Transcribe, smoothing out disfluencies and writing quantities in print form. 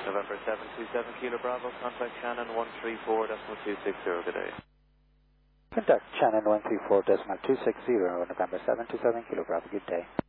November 727 Kilo Bravo, contact Shannon 134.260, good day. Contact Shannon 134.260, November 727 Kilo Bravo, good day.